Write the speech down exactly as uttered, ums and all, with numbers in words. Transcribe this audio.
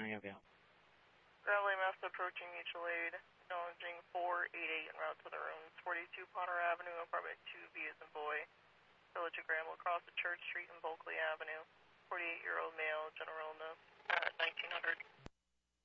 I help you? Raleigh Mass approaching mutual aid, acknowledging four eighty-eight en route to the rooms, forty-two Potter Avenue, apartment two B as in boy, Village of Granville, across the Church Street and Bulkley Avenue, forty-eight-year-old male, general illness, at nineteen hundred.